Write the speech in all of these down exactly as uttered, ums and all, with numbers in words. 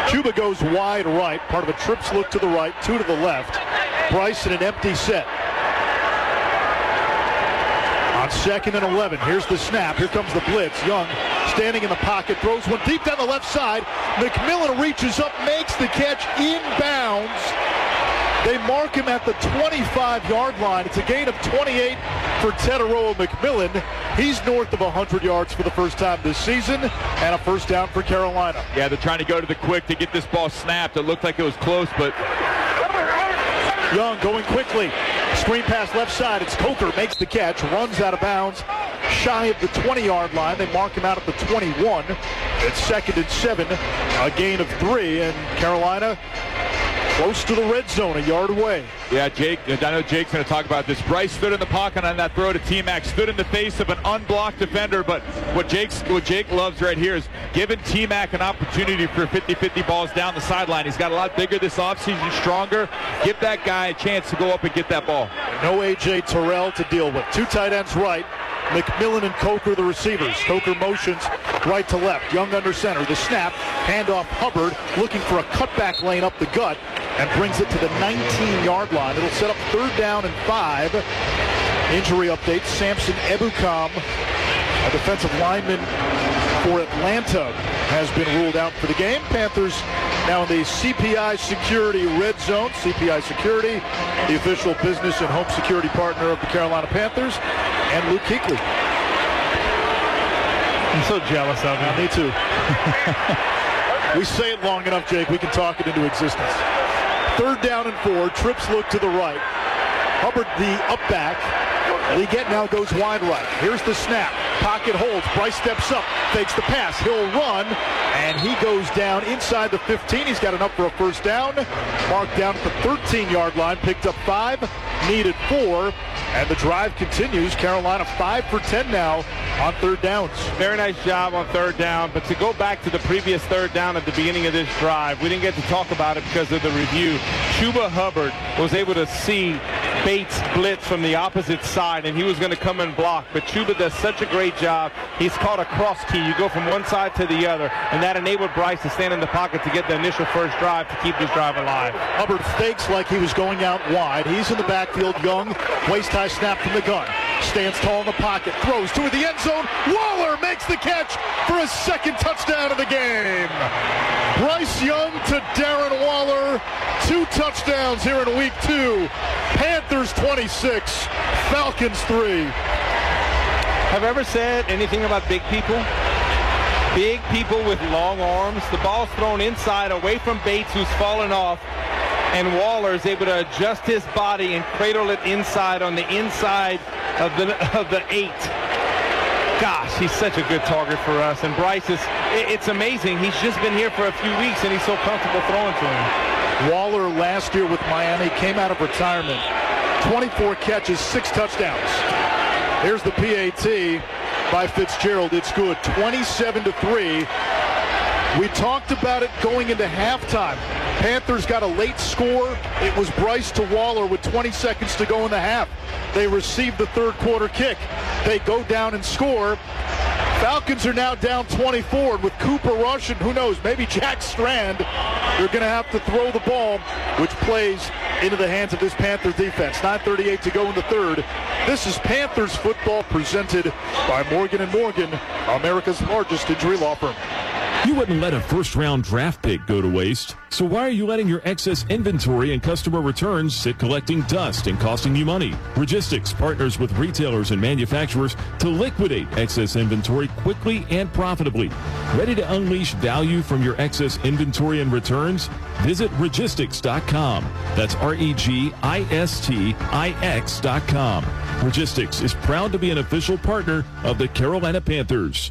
Chuba goes wide right, part of a trips look to the right, two to the left. Bryce in an empty set. On second and eleven, here's the snap. Here comes the blitz. Young standing in the pocket, throws one deep down the left side. McMillan reaches up, makes the catch inbounds. They mark him at the twenty-five-yard line. It's a gain of twenty-eight for Tetaroa McMillan. He's north of one hundred yards for the first time this season, and a first down for Carolina. Yeah, they're trying to go to the quick to get this ball snapped. It looked like it was close, but Young going quickly. Screen pass left side. It's Coker, makes the catch, runs out of bounds, shy of the twenty-yard line. They mark him out at the twenty-one. It's second and seven, a gain of three, and Carolina close to the red zone, a yard away. Yeah, Jake, I know Jake's going to talk about this. Bryce stood in the pocket on that throw to T-Mac, stood in the face of an unblocked defender, but what Jake's, what Jake loves right here is giving T-Mac an opportunity for fifty-fifty balls down the sideline. He's got a lot bigger this offseason, stronger. Give that guy a chance to go up and get that ball. No A J Terrell to deal with. Two tight ends right. McMillan and Coker the receivers. Coker motions right to left. Young under center. The snap. Handoff Hubbard looking for a cutback lane up the gut and brings it to the nineteen-yard line. It'll set up third down and five. Injury update. Samson Ebukam, a defensive lineman for Atlanta, has been ruled out for the game. Panthers now in the C P I Security red zone. C P I Security, the official business and home security partner of the Carolina Panthers, and Luke Kuechly. I'm so jealous of him. Me too. We say it long enough, Jake, we can talk it into existence. Third down and four. Trips look to the right. Hubbard, the up back. Liggett now goes wide right. Here's the snap. Pocket holds. Bryce steps up. Fakes the pass. He'll run. And he goes down inside the fifteen. He's got enough for a first down. Marked down at the thirteen-yard line. Picked up five. Needed four. And the drive continues. Carolina five for ten now on third downs. Very nice job on third down. But to go back to the previous third down at the beginning of this drive, we didn't get to talk about it because of the review. Chuba Hubbard was able to see Bates blitz from the opposite side, and he was going to come and block. But Chuba does such a great job. He's called a cross key. You go from one side to the other, and that enabled Bryce to stand in the pocket to get the initial first drive to keep this drive alive. Hubbard fakes like he was going out wide. He's in the backfield. Young, waist-high snap from the gun. Stands tall in the pocket, throws to the end zone. Waller makes the catch for his second touchdown of the game. Bryce Young to Darren Waller. Two touchdowns here in week two. Panthers twenty-six, Falcons three. Have you ever said anything about big people? Big people with long arms. The ball's thrown inside away from Bates, who's fallen off. And Waller is able to adjust his body and cradle it inside on the inside of the of the eight. Gosh, he's such a good target for us. And Bryce is, it's amazing. He's just been here for a few weeks, and he's so comfortable throwing to him. Waller last year with Miami came out of retirement. twenty-four catches, six touchdowns. Here's the P A T by Fitzgerald. It's good, twenty-seven to three. We talked about it going into halftime. Panthers got a late score. It was Bryce to Waller with twenty seconds to go in the half. They received the third quarter kick. They go down and score. Falcons are now down twenty-four, and with Cooper Rush and who knows, maybe Jack Strand, they're going to have to throw the ball, which plays into the hands of this Panther defense. nine thirty-eight to go in the third. This is Panthers football presented by Morgan and Morgan, America's largest injury law firm. You wouldn't let a first-round draft pick go to waste. So why are you letting your excess inventory and customer returns sit collecting dust and costing you money? Registics partners with retailers and manufacturers to liquidate excess inventory quickly and profitably. Ready to unleash value from your excess inventory and returns? Visit Registics dot com. That's R E G I S T I X dot com. Registics is proud to be an official partner of the Carolina Panthers.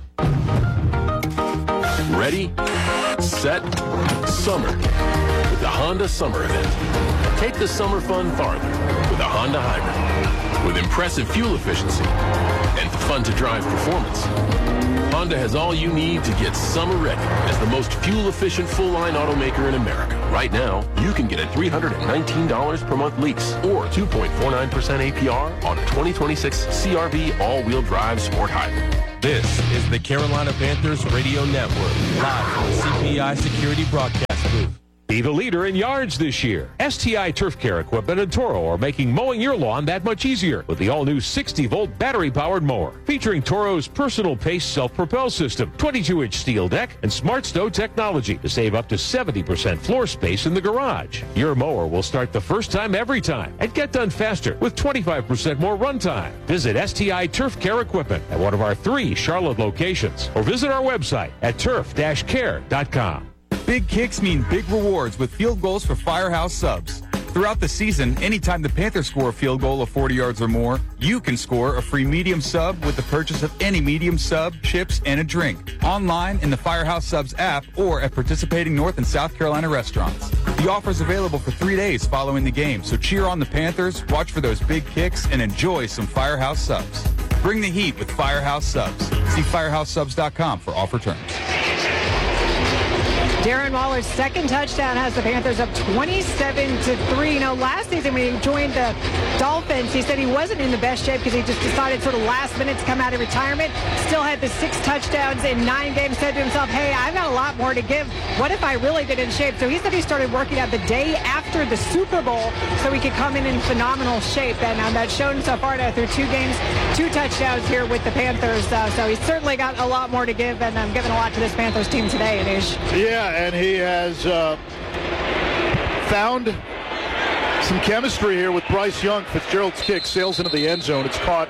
Ready, set, summer with the Honda Summer Event. Take the summer fun farther with a Honda Hybrid. With impressive fuel efficiency and fun-to-drive performance, Honda has all you need to get summer ready as the most fuel-efficient full-line automaker in America. Right now, you can get a three hundred nineteen dollars per month lease or two point four nine percent A P R on a twenty twenty-six C R V all-wheel drive sport hybrid. This is the Carolina Panthers Radio Network, live from the C P I Security Broadcast Booth. Be the leader in yards this year. S T I Turf Care Equipment and Toro are making mowing your lawn that much easier with the all-new sixty volt battery-powered mower featuring Toro's personal pace self-propel system, twenty-two inch steel deck, and Smart Stow technology to save up to seventy percent floor space in the garage. Your mower will start the first time every time and get done faster with twenty-five percent more runtime. Visit S T I Turf Care Equipment at one of our three Charlotte locations or visit our website at turf dash care dot com. Big kicks mean big rewards with field goals for Firehouse Subs. Throughout the season, anytime the Panthers score a field goal of forty yards or more, you can score a free medium sub with the purchase of any medium sub, chips, and a drink. Online in the Firehouse Subs app or at participating North and South Carolina restaurants. The offer is available for three days following the game, so cheer on the Panthers, watch for those big kicks, and enjoy some Firehouse Subs. Bring the heat with Firehouse Subs. See firehouse subs dot com for offer terms. Darren Waller's second touchdown has the Panthers up twenty-seven to three. You know, last season when he joined the Dolphins, he said he wasn't in the best shape because he just decided sort of last minute to come out of retirement. Still had the six touchdowns in nine games. Said to himself, hey, I've got a lot more to give. What if I really get in shape? So he said he started working out the day after the Super Bowl so he could come in in phenomenal shape. And um, that's shown so far now through two games, two touchdowns here with the Panthers. Uh, so he's certainly got a lot more to give, and I'm um, giving a lot to this Panthers team today, Anish. Yeah, and he has uh, found some chemistry here with Bryce Young. Fitzgerald's kick sails into the end zone. It's caught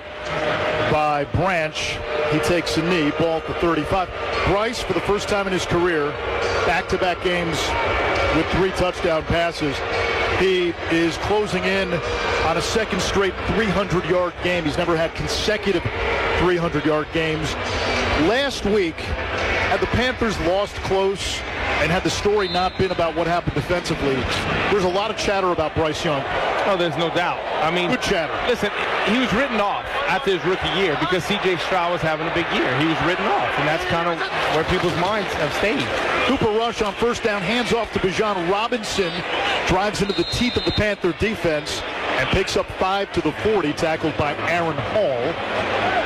by Branch. He takes a knee, ball at the thirty-five. Bryce, for the first time in his career, back-to-back games with three touchdown passes. He is closing in on a second straight three hundred yard game. He's never had consecutive three hundred yard games. Last week, had the Panthers lost close and had the story not been about what happened defensively, there's a lot of chatter about Bryce Young. Oh, there's no doubt. I mean, good chatter. Listen, he was written off after his rookie year because C J Stroud was having a big year. He was written off, and that's kind of where people's minds have stayed. Cooper Rush on first down, hands off to Bijan Robinson, drives into the teeth of the Panther defense, and picks up five to the forty, tackled by Aaron Hall.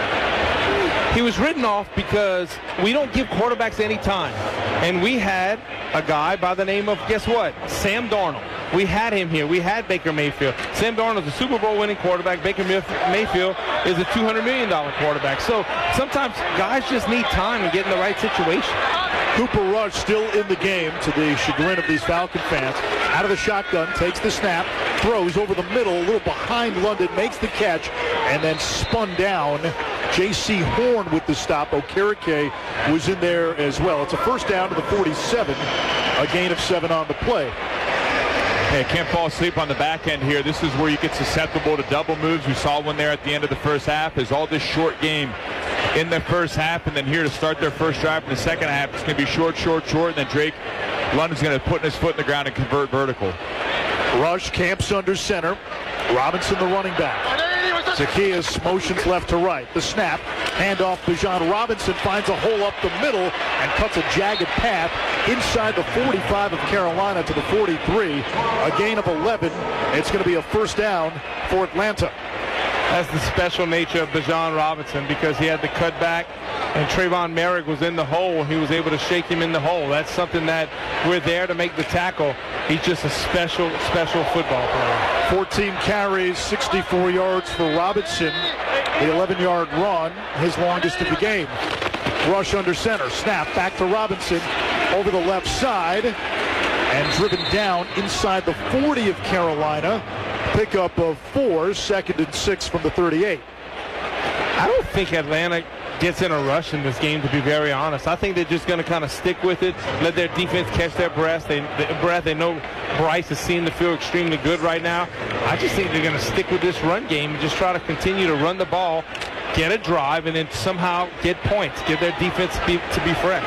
He was written off because we don't give quarterbacks any time. And we had a guy by the name of, guess what? Sam Darnold. We had him here. We had Baker Mayfield. Sam Darnold is a Super Bowl winning quarterback. Baker Mayfield is a two hundred million dollars quarterback. So sometimes guys just need time and get in the right situation. Cooper Rush still in the game, to the chagrin of these Falcon fans. Out of the shotgun, takes the snap, throws over the middle, a little behind London, makes the catch, and then spun down. J C Horn with the stop. Okereke was in there as well. It's a first down to the forty-seven, a gain of seven on the play. Hey, can't fall asleep on the back end here. This is where you get susceptible to double moves. We saw one there at the end of the first half. Is all this short game in the first half, and then here to start their first drive in the second half. It's going to be short, short, short, and then Drake London's going to put his foot in the ground and convert vertical. Rush camps under center. Robinson, the running back. Zacchaeus motions left to right. The snap, handoff. Bijan Robinson finds a hole up the middle and cuts a jagged path inside the forty-five of Carolina to the forty-three. A gain of eleven. It's going to be a first down for Atlanta. That's the special nature of Bijan Robinson because he had the cutback and Trayvon Merrick was in the hole. He was able to shake him in the hole. That's something that we're there to make the tackle. He's just a special, special football player. fourteen carries, sixty-four yards for Robinson. The eleven yard run, his longest of the game. Rush under center, snap back to Robinson over the left side and driven down inside the forty of Carolina. Pickup of four, second and six from the thirty-eight. I don't think Atlanta gets in a rush in this game, to be very honest. I think they're just going to kind of stick with it, let their defense catch their breath. They, their breath. They know Bryce is seeing the field extremely good right now. I just think they're going to stick with this run game and just try to continue to run the ball, get a drive, and then somehow get points, get their defense be, to be fresh.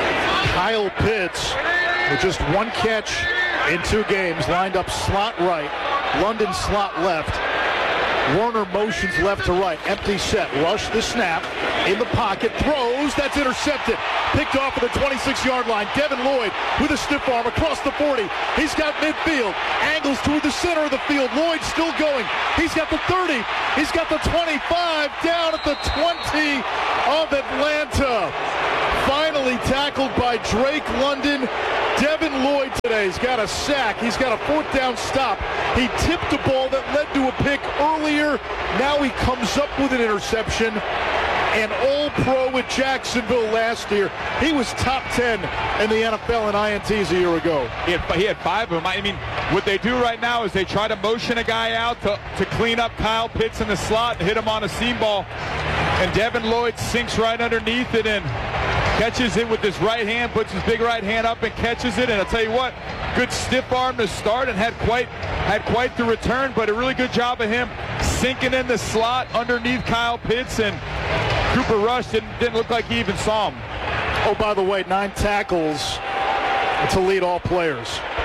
Kyle Pitts with just one catch in two games, lined up slot right, London slot left. Werner motions left to right. Empty set. Rush the snap. In the pocket. Throws. That's intercepted. Picked off at the twenty-six yard line. Devin Lloyd with a stiff arm across the forty. He's got midfield. Angles toward the center of the field. Lloyd still going. He's got the thirty. He's got the twenty-five. Down at the twenty of Atlanta. Finally tackled by Drake London. Devin Lloyd today has got a sack. He's got a fourth down stop. He tipped a ball that led to a pick earlier. Now he comes up with an interception. An all-pro with Jacksonville last year. He was top ten in the N F L in I N Ts a year ago. He had, he had five of them. I mean, what they do right now is they try to motion a guy out to, to clean up Kyle Pitts in the slot and hit him on a seam ball. And Devin Lloyd sinks right underneath it and catches it with his right hand, puts his big right hand up and catches it. And I'll tell you what, good stiff arm to start and had quite had quite the return, but a really good job of him sinking in the slot underneath Kyle Pitts, and Cooper Rush didn't, didn't look like he even saw him. Oh, by the way, nine tackles to lead all players.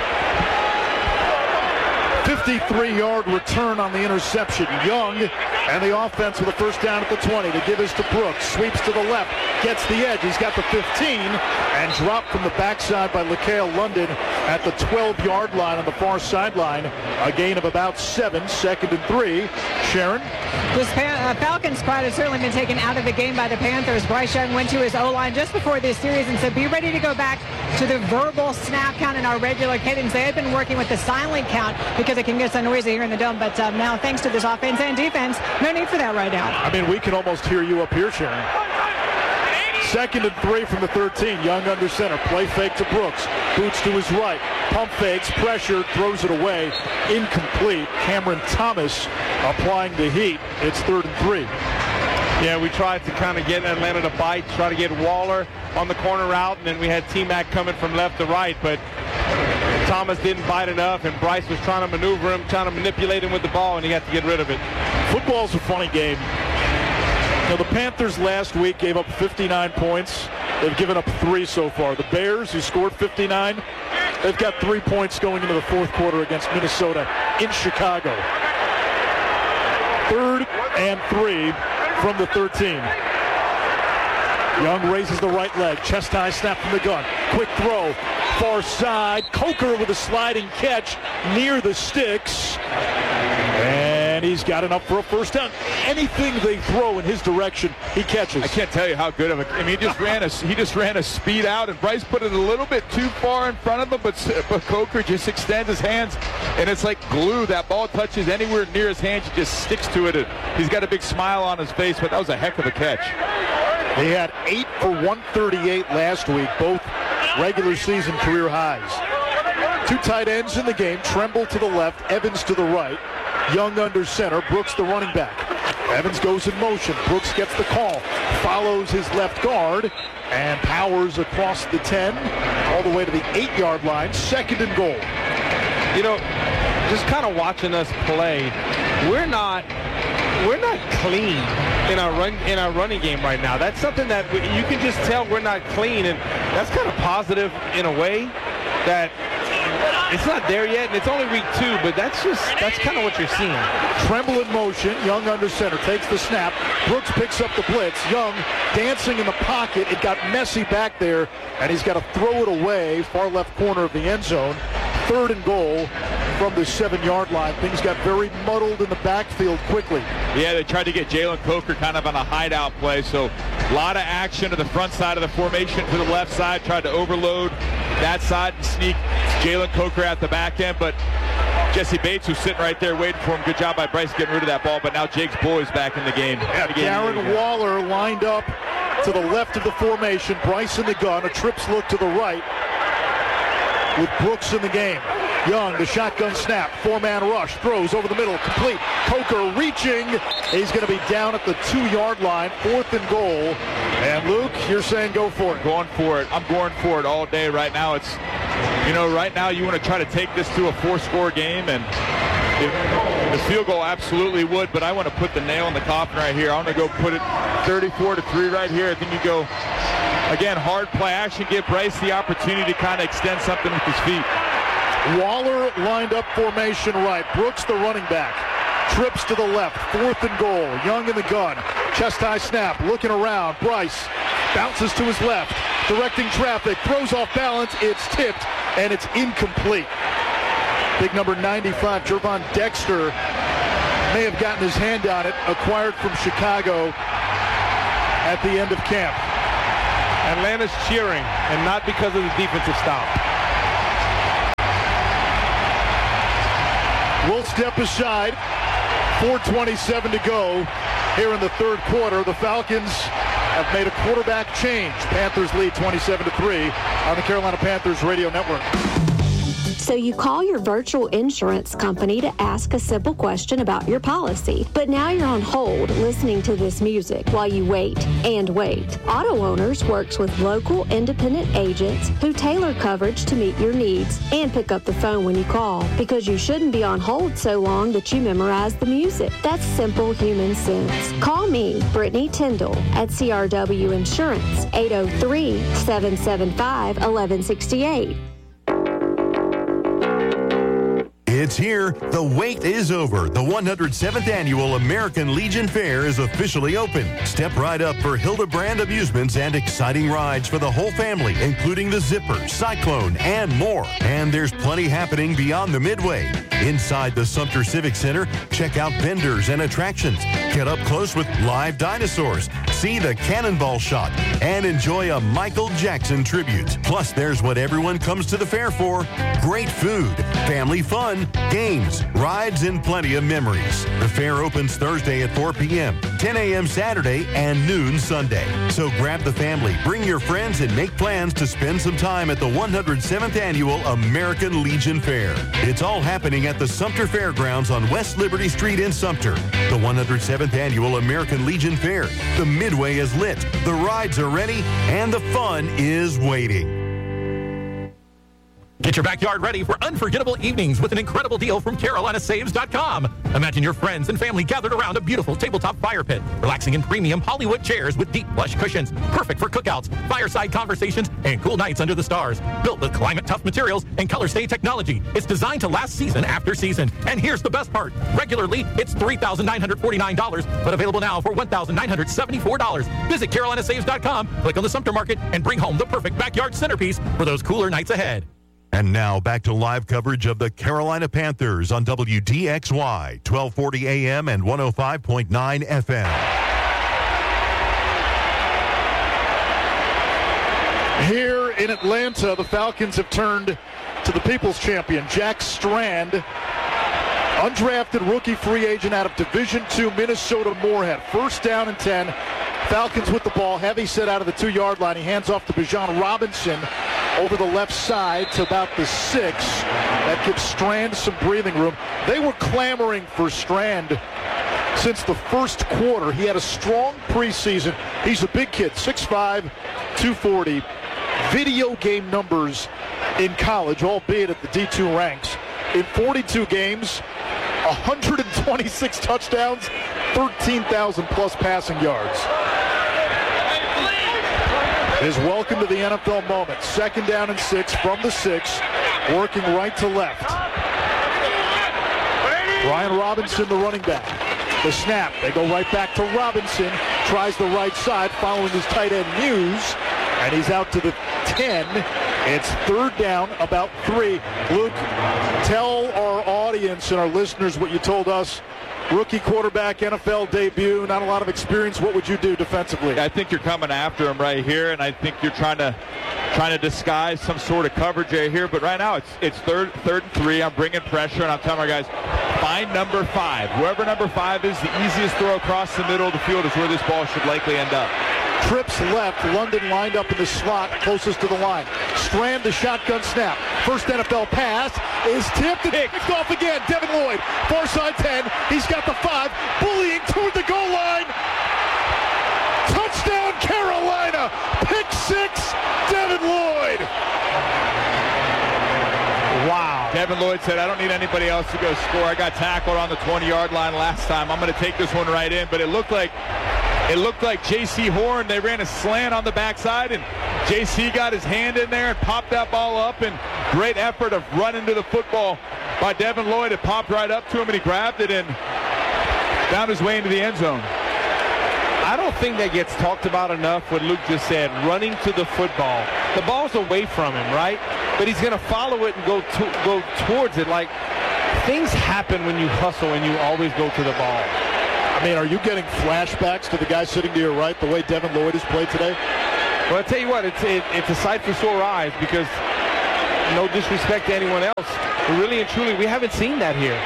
fifty-three yard return on the interception. Young and the offense with a first down at the twenty. The give is to Brooks. Sweeps to the left. Gets the edge. He's got the fifteen. And dropped from the backside by LaCale London at the twelve yard line on the far sideline. A gain of about seven. Second and three. Sharon? This uh, Falcons squad has certainly been taken out of the game by the Panthers. Bryce Young went to his O-line just before this series and said, be ready to go back to the verbal snap count in our regular cadence. They had been working with the silent count because it can get so noisy here in the dome. But um, now, thanks to this offense and defense, no need for that right now. I mean, we can almost hear you up here, Sharon. Second and three from the thirteen. Young under center. Play fake to Brooks. Boots to his right. Pump fakes. Pressure. Throws it away. Incomplete. Cameron Thomas applying the heat. It's third and three. Yeah, we tried to kind of get Atlanta to bite, try to get Waller on the corner route, and then we had T-Mac coming from left to right, but Thomas didn't bite enough, and Bryce was trying to maneuver him, trying to manipulate him with the ball, and he had to get rid of it. Football's a funny game. Now, the Panthers last week gave up fifty-nine points. They've given up three so far. The Bears, who scored fifty-nine, they've got three points going into the fourth quarter against Minnesota in Chicago. Third and three from the thirteen. Young raises the right leg. Chest high snap from the gun. Quick throw. Far side. Coker with a sliding catch near the sticks. And he's got enough for a first down. Anything they throw in his direction, he catches. I can't tell you how good of a. I mean, he just ran a he just ran a speed out, and Bryce put it a little bit too far in front of him, but but Coker just extends his hands, and it's like glue. That ball touches anywhere near his hands, he just sticks to it. He's got a big smile on his face, but that was a heck of a catch. He had eight for one thirty-eight last week, both regular season career highs. Two tight ends in the game. Tremble to the left, Evans to the right. Young under center, Brooks the running back. Evans goes in motion. Brooks gets the call, follows his left guard, and powers across the ten, all the way to the eight yard line. Second and goal. You know, just kind of watching us play, we're not we're not clean in our run in our running game right now. That's something that we, you can just tell we're not clean, and that's kind of positive in a way that it's not there yet, and it's only week two, but that's just, that's kind of what you're seeing. Tremble in motion. Young under center takes the snap. Brooks picks up the blitz. Young dancing in the pocket. It got messy back there, and he's got to throw it away, far left corner of the end zone. Third and goal from the seven yard line. Things got very muddled in the backfield quickly. Yeah, they tried to get Jalen Coker kind of on a hideout play, so a lot of action to the front side of the formation to the left side. Tried to overload that side and sneak Jalen Coker at the back end, but Jesse Bates, who's sitting right there waiting for him. Good job by Bryce getting rid of that ball, but now Jake's boys back in the game. Yeah, Darren Waller lined up to the left of the formation. Bryce in the gun. A trips look to the right with Brooks in the game. Young, the shotgun snap, four-man rush, throws over the middle, complete. Coker reaching. He's going to be down at the two yard line, fourth and goal. And Luke, you're saying go for it. Going for it. I'm going for it all day right now. It's, you know, right now you want to try to take this to a four-score game, and the field goal absolutely would, but I want to put the nail in the coffin right here. I want to go put it thirty-four to three right here. I think you go, again, hard play action, give Bryce the opportunity to kind of extend something with his feet. Waller lined up formation right. Brooks the running back. Trips to the left. Fourth and goal. Young in the gun. Chest high snap. Looking around. Bryce bounces to his left. Directing traffic. Throws off balance. It's tipped. And it's incomplete. Big number ninety-five, Jervon Dexter, may have gotten his hand on it. Acquired from Chicago at the end of camp. Atlanta's cheering, and not because of the defensive stop. step aside. four twenty-seven to go here in the third quarter. The Falcons have made a quarterback change. Panthers lead twenty-seven to three on the Carolina Panthers Radio Network. So you call your virtual insurance company to ask a simple question about your policy. But now you're on hold listening to this music while you wait and wait. Auto Owners works with local independent agents who tailor coverage to meet your needs and pick up the phone when you call, because you shouldn't be on hold so long that you memorize the music. That's simple human sense. Call me, Brittany Tyndall, at C R W Insurance, eight oh three, seven seven five, one one six eight. It's here. The wait is over. The one hundred seventh Annual American Legion Fair is officially open. Step right up for Hildebrand Amusements and exciting rides for the whole family, including the Zipper, Cyclone, and more. And there's plenty happening beyond the Midway. Inside the Sumter Civic Center, check out vendors and attractions. Get up close with live dinosaurs, see the cannonball shot, and enjoy a Michael Jackson tribute. Plus, there's what everyone comes to the fair for: great food, family fun, games, rides, and plenty of memories. The fair opens Thursday at four p.m., ten a.m. Saturday, and noon Sunday. So grab the family, bring your friends, and make plans to spend some time at the one hundred seventh Annual American Legion Fair. It's all happening at the Sumter Fairgrounds on West Liberty Street in Sumter. The one hundred seventh Annual American Legion Fair. The Midway is lit, the rides are ready, and the fun is waiting. Get your backyard ready for unforgettable evenings with an incredible deal from Carolina Saves dot com. Imagine your friends and family gathered around a beautiful tabletop fire pit, relaxing in premium Hollywood chairs with deep plush cushions, perfect for cookouts, fireside conversations, and cool nights under the stars. Built with climate-tough materials and color-stay technology, it's designed to last season after season. And here's the best part. Regularly, it's three thousand nine hundred forty-nine dollars, but available now for one thousand nine hundred seventy-four dollars. Visit Carolina Saves dot com, click on the Sumter Market, and bring home the perfect backyard centerpiece for those cooler nights ahead. And now back to live coverage of the Carolina Panthers on W D X Y, twelve forty A M and one oh five point nine F M. Here in Atlanta, the Falcons have turned to the People's Champion, Jack Strand, undrafted rookie free agent out of Division two Minnesota Moorhead. First down and ten. Falcons with the ball, heavy set out of the two-yard line. He hands off to Bijan Robinson over the left side to about the six. That gives Strand some breathing room. They were clamoring for Strand since the first quarter. He had a strong preseason. He's a big kid, six five, two forty. Video game numbers in college, albeit at the D two ranks. In forty-two games, one hundred twenty-six touchdowns, thirteen thousand plus passing yards. His welcome to the N F L moment. Second down and six from the six, working right to left. Brian Robinson, the running back. The snap, they go right back to Robinson. Tries the right side, following his tight end Muse, and he's out to the ten. It's third down, about three. Luke, tell our audience and our listeners what you told us. Rookie quarterback, N F L debut, not a lot of experience. What would you do defensively? I think you're coming after him right here, and I think you're trying to trying to disguise some sort of coverage right here. But right now, it's it's third third and three. I'm bringing pressure, and I'm telling my guys, find number five. Whoever number five is, the easiest throw across the middle of the field is where this ball should likely end up. Trips left, London lined up in the slot closest to the line. Strand the shotgun snap. First N F L pass is tipped and picked off again. Devin Lloyd, far side ten. He's got the five, bullying toward the goal line. Touchdown Carolina. Pick six, Devin Lloyd. Wow. Devin Lloyd said, I don't need anybody else to go score. I got tackled on the twenty-yard line last time. I'm going to take this one right in. But it looked like It looked like J C Horn. They ran a slant on the backside, and J C got his hand in there and popped that ball up. And great effort of running to the football by Devin Lloyd. It popped right up to him, and he grabbed it and found his way into the end zone. I don't think that gets talked about enough, what Luke just said, running to the football. The ball's away from him, right? But he's going to follow it and go to, go towards it. Like, things happen when you hustle and you always go to the ball. I mean, are you getting flashbacks to the guy sitting to your right, the way Devin Lloyd has played today? Well, I tell you what, it's it, it's a sight for sore eyes because, no disrespect to anyone else, but really and truly, we haven't seen that here.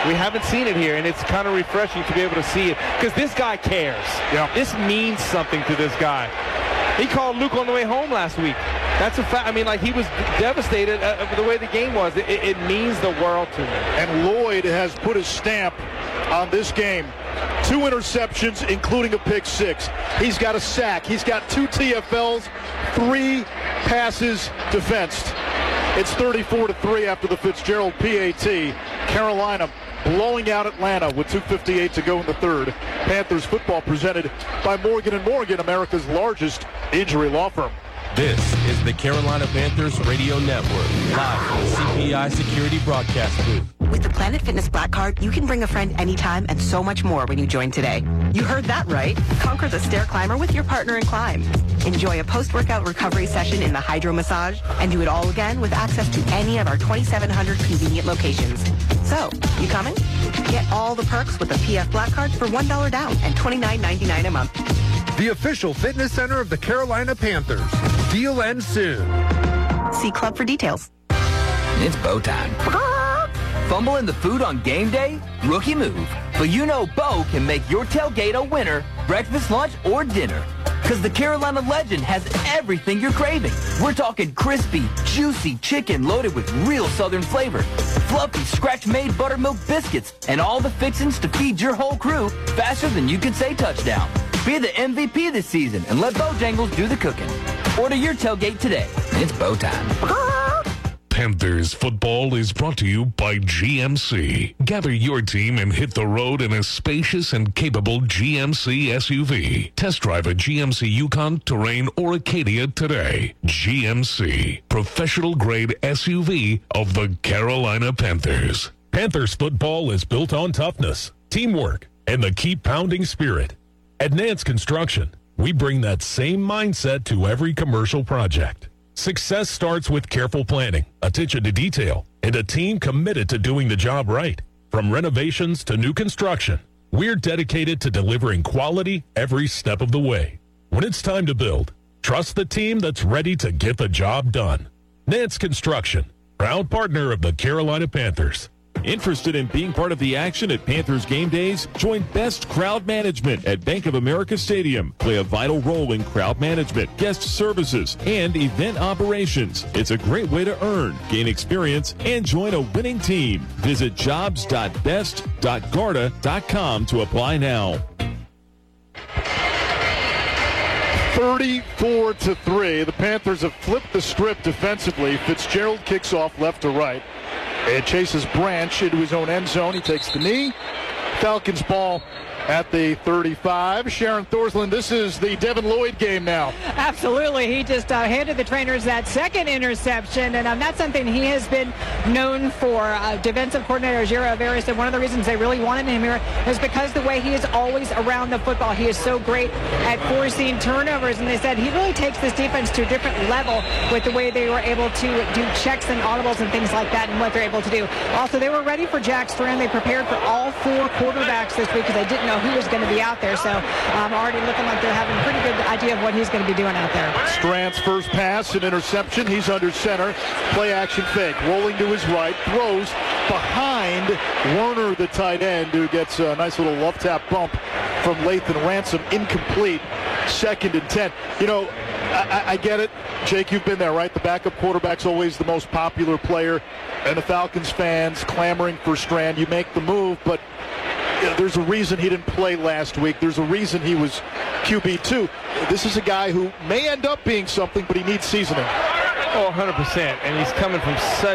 We haven't seen it here, and it's kind of refreshing to be able to see it because this guy cares. Yeah. This means something to this guy. He called Luke on the way home last week. That's a fact. I mean, like, he was devastated uh, the way the game was. It, it means the world to him. And Lloyd has put his stamp on this game. Two interceptions, including a pick six. He's got a sack. He's got two T F Ls, three passes defensed. It's thirty-four to three after the Fitzgerald P A T. Carolina blowing out Atlanta with two fifty-eight to go in the third. Panthers football presented by Morgan and Morgan, America's largest injury law firm. This is the Carolina Panthers Radio Network, live from the C P I Security Broadcast Booth. With the Planet Fitness Black Card, you can bring a friend anytime and so much more when you join today. You heard that right. Conquer the stair climber with your partner in climb. Enjoy a post-workout recovery session in the hydro massage and do it all again with access to any of our twenty-seven hundred convenient locations. So, you coming? Get all the perks with the P F Black Card for one dollar down and twenty-nine ninety-nine a month. The official fitness center of the Carolina Panthers. Deal ends soon. See Club for details. It's Bo time. Fumbling the food on game day? Rookie move. But you know Bo can make your tailgate a winner, breakfast, lunch, or dinner. Because the Carolina Legend has everything you're craving. We're talking crispy, juicy chicken loaded with real Southern flavor, fluffy, scratch-made buttermilk biscuits, and all the fixings to feed your whole crew faster than you can say touchdown. Be the M V P this season and let Bojangles do the cooking. Order your tailgate today. It's Bo time. Panthers football is brought to you by G M C. Gather your team and hit the road in a spacious and capable G M C S U V. Test drive a G M C Yukon, Terrain, or Acadia today. G M C, professional-grade S U V of the Carolina Panthers. Panthers football is built on toughness, teamwork, and the keep pounding spirit. At Nance Construction, we bring that same mindset to every commercial project. Success starts with careful planning, attention to detail, and a team committed to doing the job right. From renovations to new construction, we're dedicated to delivering quality every step of the way. When it's time to build, trust the team that's ready to get the job done. Nance Construction, proud partner of the Carolina Panthers. Interested in being part of the action at Panthers game days? Join Best Crowd Management at Bank of America Stadium. Play a vital role in crowd management, guest services, and event operations. It's a great way to earn, gain experience, and join a winning team. Visit jobs dot best dot garda dot com to apply now. thirty-four to three. The Panthers have flipped the script defensively. Fitzgerald kicks off left to right. And chases Branch into his own end zone. He takes the knee. Falcons ball at the thirty-five. Sharon Thorsland, this is the Devin Lloyd game now. Absolutely. He just uh, handed the trainers that second interception, and um, that's something he has been known for. Uh, defensive coordinator Jiro Rivera said one of the reasons they really wanted him here is because the way he is always around the football. He is so great at forcing turnovers, and they said he really takes this defense to a different level with the way they were able to do checks and audibles and things like that and what they're able to do. Also, they were ready for Jack Strand. They prepared for all four quarterbacks this week because they didn't know who was going to be out there, so um, already looking like they're having a pretty good idea of what he's going to be doing out there. Strand's first pass, an interception. He's under center. Play action fake. Rolling to his right. Throws behind Werner, the tight end, who gets a nice little love tap bump from Lathan Ransom. Incomplete. Second and ten. You know, I, I get it. Jake, you've been there, right? The backup quarterback's always the most popular player, and the Falcons fans clamoring for Strand. You make the move, but there's a reason he didn't play last week. There's a reason he was Q B two. This is a guy who may end up being something, but he needs seasoning. Oh, one hundred percent. And he's coming from such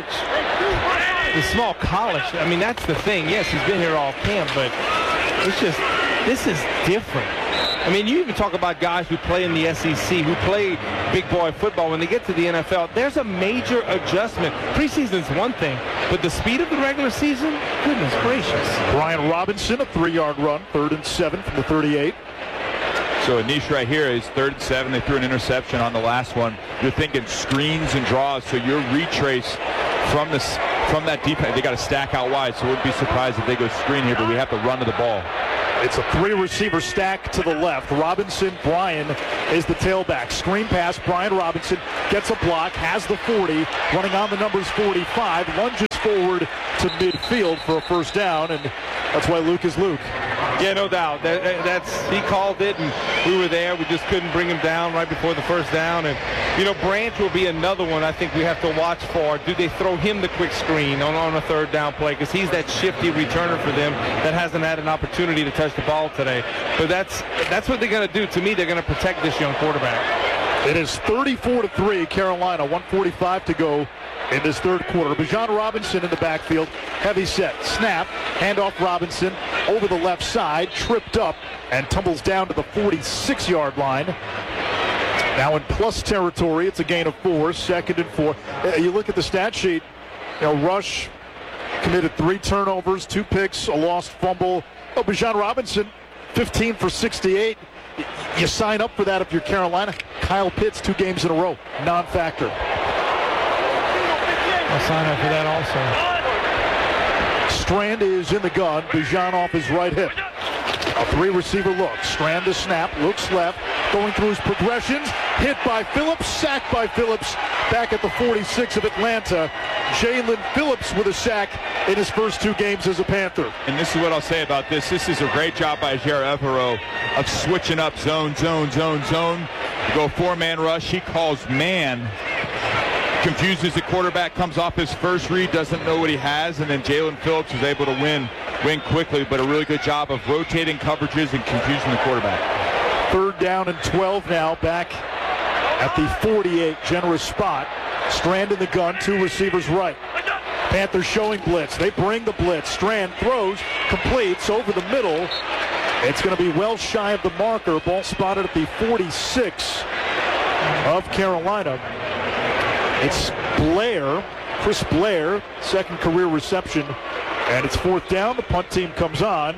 a small college. I mean, that's the thing. Yes, he's been here all camp, but it's just, this is different. I mean, you even talk about guys who play in the S E C, who play big boy football. When they get to the N F L, there's a major adjustment. Preseason's one thing, but the speed of the regular season, goodness gracious. Brian Robinson, a three-yard run, third and seven from the thirty-eight. So Anish right here is third and seven. They threw an interception on the last one. You're thinking screens and draws, so your retrace from this from that defense. They got to stack out wide, so wouldn't be surprised if they go screen here, but we have to run to the ball. It's a three-receiver stack to the left. Robinson, Brian is the tailback. Screen pass, Brian Robinson gets a block, has the forty, running on the numbers forty-five, lunges forward to midfield for a first down, and that's why Luke is Luke. Yeah, no doubt. That, that's he called it, and we were there. We just couldn't bring him down right before the first down. And, you know, Branch will be another one I think we have to watch for. Do they throw him the quick screen on, on a third down play? Because he's that shifty returner for them that hasn't had an opportunity to touch the ball today. But that's that's what they're going to do. To me, they're going to protect this young quarterback. It is thirty-four to three, Carolina. one forty-five to go in this third quarter. Bijan Robinson in the backfield. Heavy set. Snap. Handoff Robinson over the left side. Tripped up and tumbles down to the forty-six-yard line. Now in plus territory. It's a gain of four. Second and four. You look at the stat sheet. You know, Rush committed three turnovers, two picks, a lost fumble. Oh, Bijan Robinson, fifteen for sixty-eight. You sign up for that if you're Carolina. Kyle Pitts, two games in a row. Non-factor. I'll sign up for that also. Strand is in the gun. Bijan off his right hip. A three-receiver look. Strand to snap. Looks left. Going through his progressions. Hit by Phillips. Sacked by Phillips. Back at the forty-six of Atlanta. Jalen Phillips with a sack in his first two games as a Panther. And this is what I'll say about this. This is a great job by Jair Evero of switching up zone, zone, zone, zone. You go four-man rush. He calls man. Confuses the quarterback, comes off his first read, doesn't know what he has, and then Jalen Phillips was able to win win quickly, but a really good job of rotating coverages and confusing the quarterback. Third down and twelve now, back at the forty-eight, generous spot. Strand in the gun, two receivers right. Panthers showing blitz. They bring the blitz. Strand throws, completes over the middle. It's going to be well shy of the marker. Ball spotted at the forty-six of Carolina. It's Blair, Chris Blair, second career reception, and it's fourth down. The punt team comes on,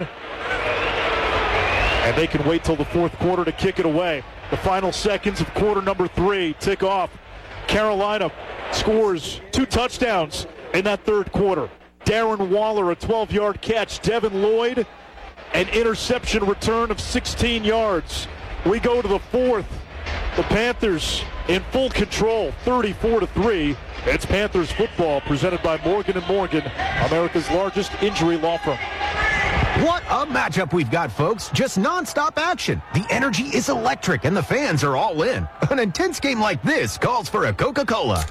and they can wait till the fourth quarter to kick it away. The final seconds of quarter number three tick off. Carolina scores two touchdowns in that third quarter. Darren Waller, a twelve-yard catch. Devin Lloyd, an interception return of sixteen yards. We go to the fourth. The Panthers in full control, thirty-four to three. It's Panthers football, presented by Morgan and Morgan, America's largest injury law firm. What a matchup we've got, folks. Just nonstop action. The energy is electric, and the fans are all in. An intense game like this calls for a Coca-Cola.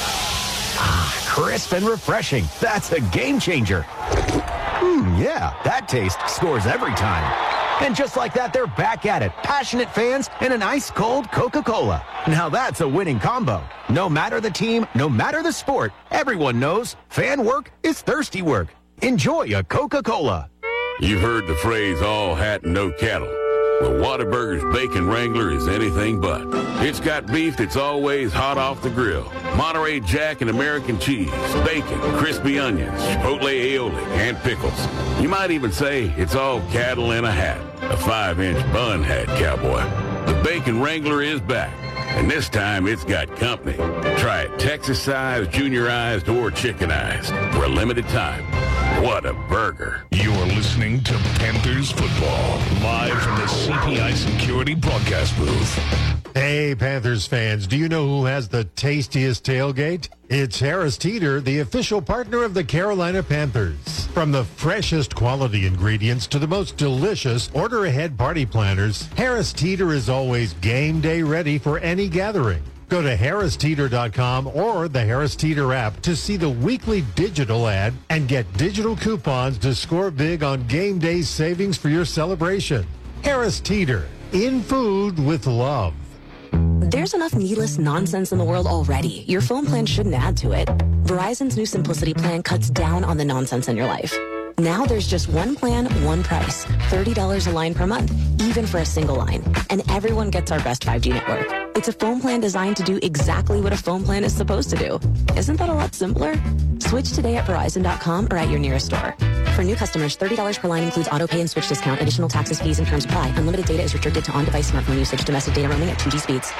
Ah, crisp and refreshing. That's a game changer. Hmm, yeah, that taste scores every time. And just like that, they're back at it. Passionate fans and an ice-cold Coca-Cola. Now that's a winning combo. No matter the team, no matter the sport, everyone knows fan work is thirsty work. Enjoy a Coca-Cola. You've heard the phrase, all hat and no cattle. Well, Whataburger's Bacon Wrangler is anything but. It's got beef that's always hot off the grill. Monterey Jack and American cheese, bacon, crispy onions, chipotle aioli, and pickles. You might even say it's all cattle in a hat. A five-inch bun hat, cowboy. The Bacon Wrangler is back, and this time it's got company. Try it Texas-sized, juniorized, or chickenized for a limited time. What a burger. You're listening to Panthers football, live from the C P I Security broadcast booth. Hey, Panthers fans, do you know who has the tastiest tailgate? It's Harris Teeter, the official partner of the Carolina Panthers. From the freshest quality ingredients to the most delicious order-ahead party planners, Harris Teeter is always game day ready for any gathering. Go to harris teeter dot com or the Harris Teeter app to see the weekly digital ad and get digital coupons to score big on game day savings for your celebration. Harris Teeter, in food with love. There's enough needless nonsense in the world already. Your phone plan shouldn't add to it. Verizon's new Simplicity plan cuts down on the nonsense in your life. Now there's just one plan, one price. thirty dollars a line per month, even for a single line. And everyone gets our best five G network. It's a phone plan designed to do exactly what a phone plan is supposed to do. Isn't that a lot simpler? Switch today at Verizon dot com or at your nearest store. For new customers, thirty dollars per line includes auto pay and switch discount. Additional taxes, fees, and terms apply. Unlimited data is restricted to on-device smartphone usage. Domestic data roaming at two G speeds.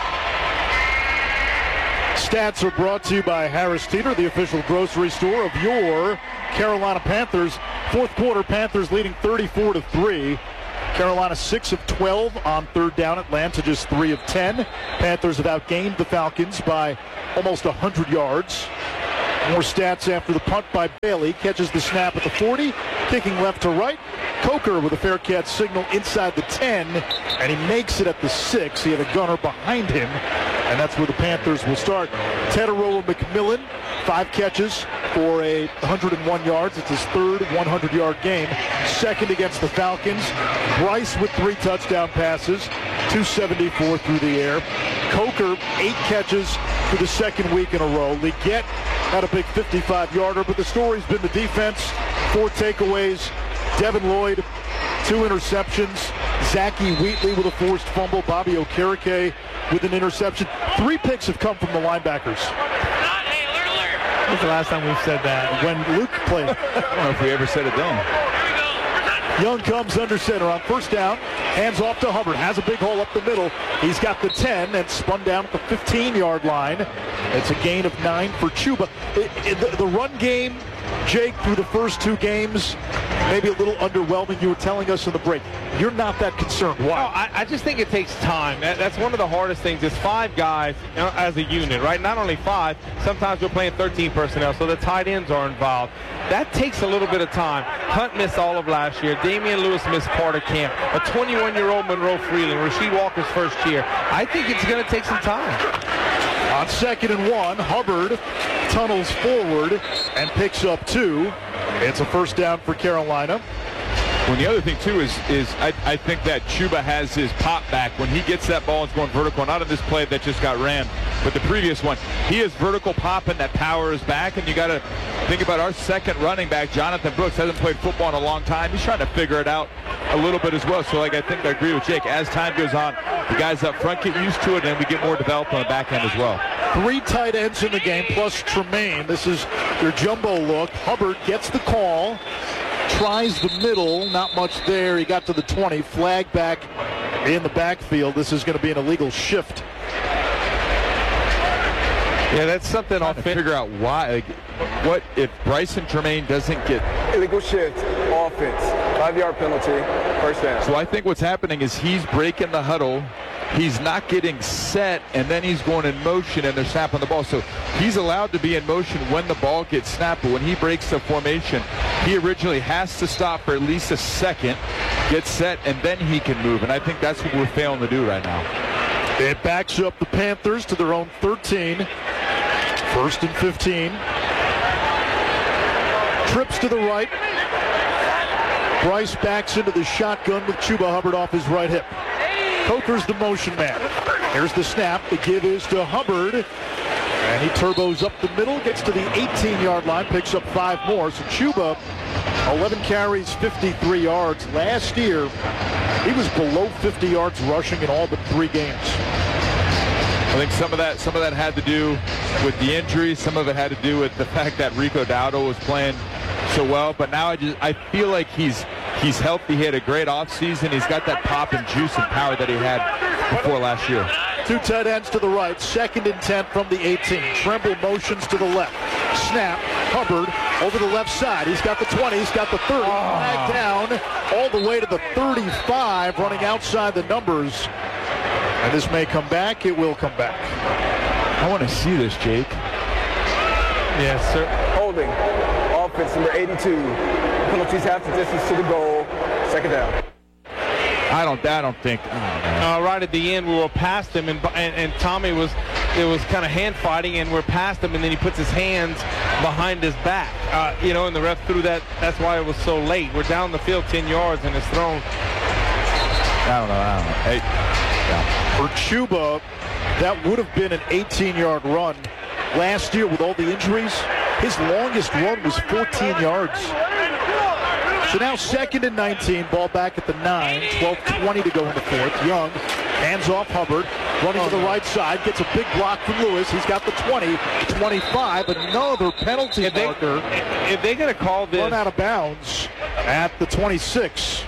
Stats are brought to you by Harris Teeter, the official grocery store of your Carolina Panthers. Fourth quarter, Panthers leading thirty-four to three. Carolina six of twelve on third down. Atlanta just three of ten. Panthers have outgained the Falcons by almost one hundred yards. More stats after the punt by Bailey. Catches the snap at the forty, kicking left to right. Coker with a fair catch signal inside the ten, and he makes it at the six. He had a gunner behind him, and that's where the Panthers will start. Tedorola McMillan, five catches for a one hundred one yards. It's his third hundred-yard game. Second against the Falcons. Bryce with three touchdown passes, two seventy-four through the air. Coker, eight catches for the second week in a row. Leggett had a big fifty-five-yarder, but the story's been the defense. Four takeaways. Devin Lloyd, two interceptions. Zachy Wheatley with a forced fumble. Bobby Okereke with an interception. Three picks have come from the linebackers. When's the last time we've said that? When Luke played. I don't know if we ever said it then. Young comes under center on first down. Hands off to Hubbard. Has a big hole up the middle. He's got the ten and spun down at the fifteen-yard line. It's a gain of nine for Chuba. It, it, the, the run game, Jake, through the first two games, maybe a little underwhelming. You were telling us in the break. You're not that concerned. Why? No, I, I just think it takes time. That, that's one of the hardest things is five guys you know, as a unit, right? Not only five, sometimes we're playing thirteen personnel, so the tight ends are involved. That takes a little bit of time. Hunt missed all of last year. Damian Lewis missed part of camp. A twenty-one-year-old Monroe Freeland, Rasheed Walker's first year. I think it's going to take some time. On second and one, Hubbard tunnels forward and picks up two. It's a first down for Carolina. Well, the other thing, too, is is I, I think that Chuba has his pop back. When he gets that ball, it's going vertical. Not in this play that just got ran, but the previous one. He has vertical pop, and that power is back. And you got to think about our second running back, Jonathan Brooks, hasn't played football in a long time. He's trying to figure it out a little bit as well. So, like, I think I agree with Jake. As time goes on, the guys up front get used to it, and we get more developed on the back end as well. Three tight ends in the game, plus Tremaine. This is your jumbo look. Hubbard gets the call. Tries the middle, not much there. He got to the twenty, flag back in the backfield. This is going to be an illegal shift. Yeah, that's something I'll figure out why. Like, what if Bryson Tremaine doesn't get illegal shift, offense, five-yard penalty, first down. So I think what's happening is he's breaking the huddle. He's not getting set, and then he's going in motion, and they're snapping the ball. So he's allowed to be in motion when the ball gets snapped, but when he breaks the formation, he originally has to stop for at least a second, get set, and then he can move. And I think that's what we're failing to do right now. It backs up the Panthers to their own thirteen. First and fifteen. Trips to the right. Bryce backs into the shotgun with Chuba Hubbard off his right hip. Coker's the motion man. Here's the snap. The give is to Hubbard. And he turbos up the middle, gets to the eighteen-yard line, picks up five more. So Chuba, eleven carries, fifty-three yards. Last year, he was below fifty yards rushing in all but three games. I think some of that some of that had to do with the injuries. Some of it had to do with the fact that Rico Dowdle was playing so well. But now I just I feel like he's he's healthy. He had a great offseason. He's got that pop and juice and power that he had before last year. Two tight ends to the right. Second and ten from the eighteen. Tremble motions to the left. Snap. Hubbard over the left side. He's got the twenty. He's got the thirty. Oh. Flag down all the way to the thirty-five, running outside the numbers. And this may come back. It will come back. I want to see this, Jake. Yes, sir. Holding. Offense number eighty-two. Penalties half the distance to the goal. Second down. I don't. I don't think. Oh, uh, right at the end, we were past him, and and, and Tommy was. It was kind of hand fighting, and we're past him, and then he puts his hands behind his back. Uh, you know, and the ref threw that. That's why it was so late. We're down the field ten yards, and it's thrown. I don't know. I don't know. Hey, yeah. For Chuba, that would have been an eighteen-yard run. Last year, with all the injuries, his longest run was fourteen yards. So now second and nineteen, ball back at the nine, twelve twenty to go in the fourth. Young, hands off Hubbard, running to the right side, gets a big block from Lewis. He's got the twenty, twenty-five, another penalty if they, marker. If they're going to call this... Run out of bounds at the twenty-six.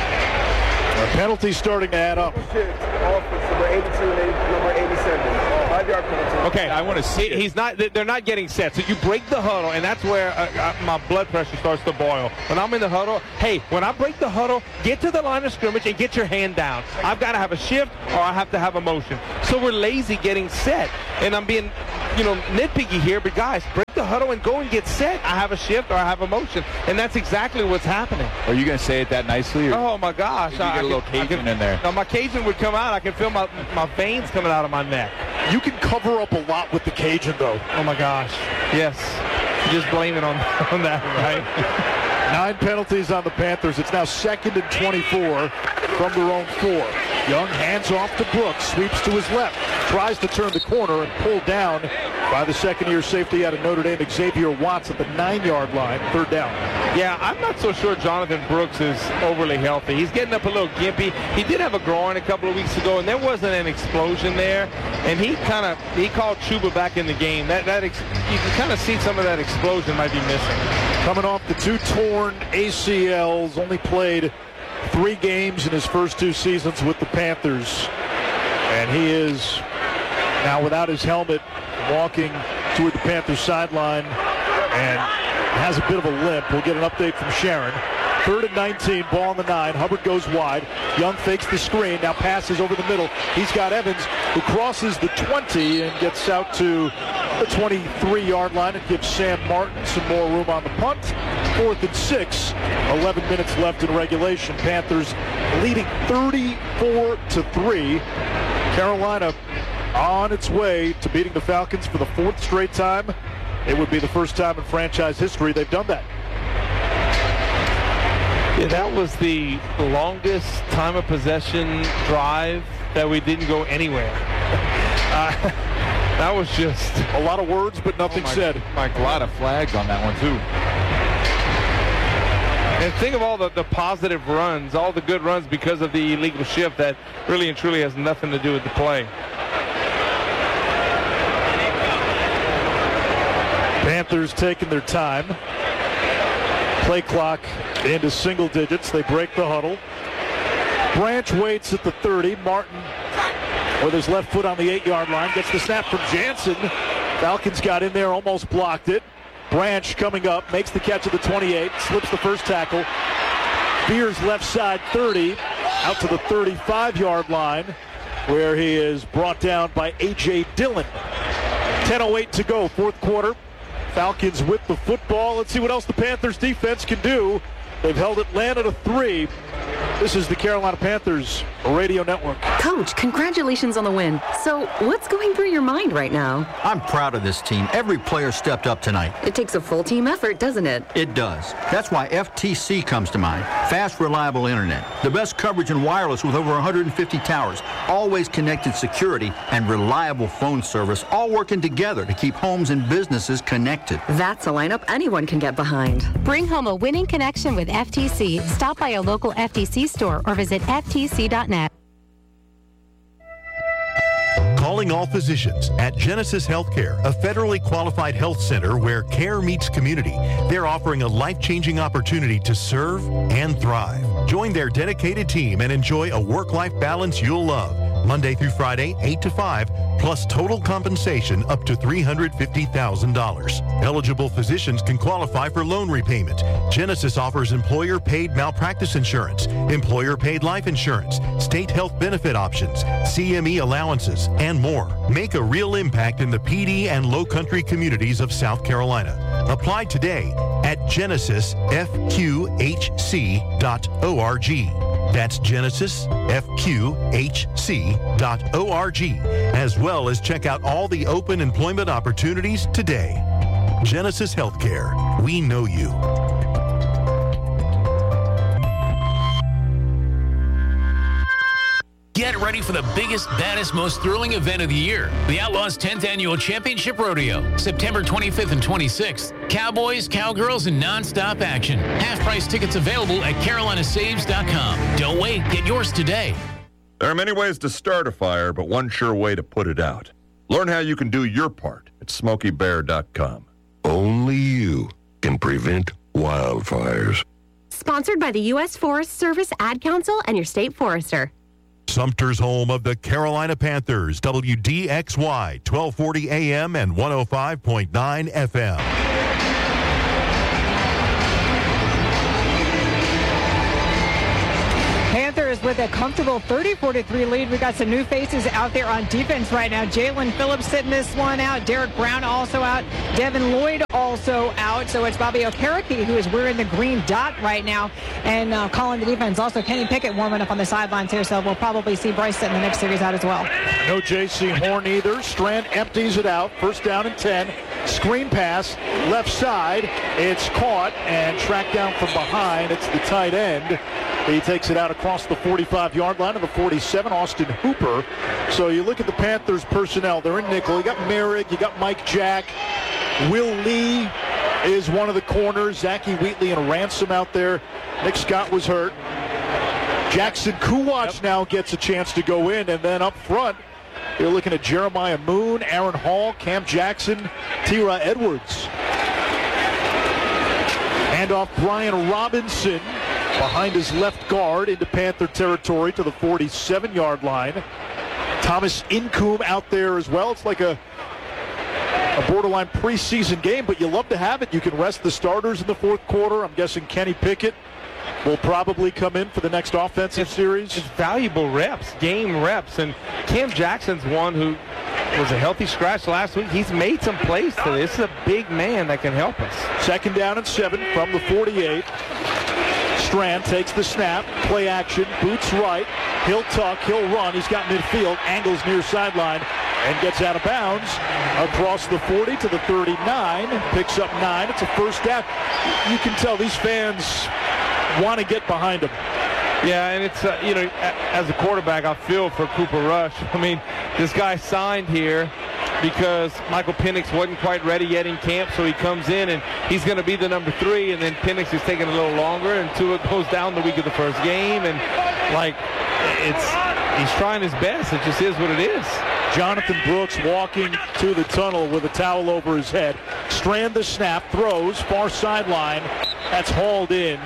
The penalty starting to add up. Offense number eighty-two and number eighty-seven. Five-yard penalty. Okay, I want to see. He, he's not. They're not getting set. So you break the huddle, and that's where uh, uh, my blood pressure starts to boil. When I'm in the huddle, hey, when I break the huddle, get to the line of scrimmage and get your hand down. I've got to have a shift, or I have to have a motion. So we're lazy getting set, and I'm being, you know, nitpicky here. But guys, break the huddle and go and get set. I have a shift, or I have a motion, and that's exactly what's happening. Are you going to say it that nicely? Or Oh my gosh! you get I, a little I Cajun can, in there. No, my Cajun would come out. I can feel my my veins coming out of my neck. You can cover up a lot with the Cajun, though. Oh, my gosh. Yes. Just blame it on, on that, right? Nine penalties on the Panthers. It's now second and twenty-four from their own four. Young hands off to Brooks, sweeps to his left, tries to turn the corner and pulled down by the second-year safety out of Notre Dame, Xavier Watts, at the nine-yard line, third down. Yeah, I'm not so sure Jonathan Brooks is overly healthy. He's getting up a little gimpy. He did have a groin a couple of weeks ago, and there wasn't an explosion there. And he kind of he called Chuba back in the game. That that ex, you can kind of see some of that explosion might be missing. Coming off the two torn A C Ls, only played three games in his first two seasons with the Panthers. And he is now without his helmet walking toward the Panthers sideline and has a bit of a limp. We'll get an update from Sharon. Third and nineteen, ball on the nine. Hubbard goes wide. Young fakes the screen, now passes over the middle. He's got Evans, who crosses the twenty and gets out to the twenty-three-yard line and gives Sam Martin some more room on the punt. Fourth and six, eleven minutes left in regulation. Panthers leading thirty-four to three. Carolina on its way to beating the Falcons for the fourth straight time. It would be the first time in franchise history they've done that. Yeah, that was the longest time of possession drive that we didn't go anywhere. Uh, that was just a lot of words, but nothing oh my, said. Mike, a lot of flags on that one, too. And think of all the, the positive runs, all the good runs because of the illegal shift that really and truly has nothing to do with the play. Panthers taking their time. Play clock into single digits. They break the huddle. Branch waits at the thirty. Martin, with his left foot on the eight-yard line, gets the snap from Jansen. Falcons got in there, almost blocked it. Branch coming up, makes the catch at the twenty-eight, slips the first tackle. Beers left side thirty, out to the thirty-five-yard line, where he is brought down by A J Dillon. ten oh eight to go, fourth quarter. Falcons with the football. Let's see what else the Panthers defense can do. They've held Atlanta to three. This is the Carolina Panthers Radio Network. Coach, congratulations on the win. So what's going through your mind right now? I'm proud of this team. Every player stepped up tonight. It takes a full team effort, doesn't it? It does. That's why F T C comes to mind. Fast, reliable internet. The best coverage in wireless with over one hundred fifty towers. Always connected security and reliable phone service, all working together to keep homes and businesses connected. That's a lineup anyone can get behind. Bring home a winning connection with F T C. Stop by a local F T C store or visit F T C dot net. Calling all physicians at Genesis Healthcare, a federally qualified health center where care meets community. They're offering a life-changing opportunity to serve and thrive. Join their dedicated team and enjoy a work-life balance you'll love. Monday through Friday, eight to five, plus total compensation up to three hundred fifty thousand dollars. Eligible physicians can qualify for loan repayment. Genesis offers employer-paid malpractice insurance, employer-paid life insurance, state health benefit options, C M E allowances, and more. Make a real impact in the P D and Low-Country communities of South Carolina. Apply today at genesis f q h c dot org. That's genesis f q h c dot org, as well as check out all the open employment opportunities today. Genesis Healthcare. We know you. Get ready for the biggest, baddest, most thrilling event of the year. The Outlaws tenth Annual Championship Rodeo. September twenty-fifth and twenty-sixth. Cowboys, cowgirls, and non-stop action. Half-price tickets available at carolina saves dot com. Don't wait. Get yours today. There are many ways to start a fire, but one sure way to put it out. Learn how you can do your part at smoky bear dot com. Only you can prevent wildfires. Sponsored by the U S Forest Service Ad Council and your state forester. Sumter's home of the Carolina Panthers, W D X Y, twelve forty A M and one oh five point nine F M. Panthers with a comfortable thirty-four to three lead. We got some new faces out there on defense right now. Jalen Phillips sitting this one out. Derek Brown also out. Devin Lloyd also out. So it's Bobby Okereke who is wearing the green dot right now and uh, calling the defense. Also Kenny Pickett warming up on the sidelines here. So we'll probably see Bryce in the next series out as well. No J C Horn either. Strand empties it out. First down and ten. Screen pass, left side. It's caught and tracked down from behind. It's the tight end. He takes it out across the forty-five-yard line to the forty-seven, Austin Hooper. So you look at the Panthers personnel. They're in nickel. You got Merrick. You got Mike Jack. Will Lee is one of the corners. Zachy Wheatley and Ransom out there. Nick Scott was hurt. Jackson Kuwatch yep. now gets a chance to go in. And then up front, you're looking at Jeremiah Moon, Aaron Hall, Cam Jackson, Tira Edwards. Hand off Brian Robinson behind his left guard into Panther territory to the forty-seven-yard line. Thomas Incoom out there as well. It's like a, a borderline preseason game, but you love to have it. You can rest the starters in the fourth quarter. I'm guessing Kenny Pickett will probably come in for the next offensive it's, series. It's valuable reps, game reps. And Cam Jackson's one who was a healthy scratch last week. He's made some plays today. This is a big man that can help us. Second down and seven from the forty-eight. Strand takes the snap, play action, boots right. He'll tuck, he'll run. He's got midfield, angles near sideline, and gets out of bounds across the forty to the thirty-nine. Picks up nine. It's a first down. You can tell these fans want to get behind him. Yeah, and it's, uh, you know, as a quarterback, I feel for Cooper Rush. I mean, this guy signed here because Michael Penix wasn't quite ready yet in camp, so he comes in and he's going to be the number three, and then Penix is taking a little longer, and Tua goes down the week of the first game, and like it's he's trying his best. It just is what it is. Jonathan Brooks walking to the tunnel with a towel over his head. Strand the snap, throws, far sideline. That's hauled in.